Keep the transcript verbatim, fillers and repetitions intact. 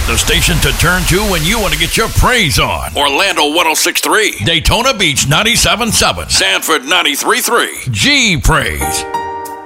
The station to turn to when you want to get your praise on. Orlando one oh six point three. Daytona Beach ninety-seven point seven. Sanford ninety-three point three. G Praise.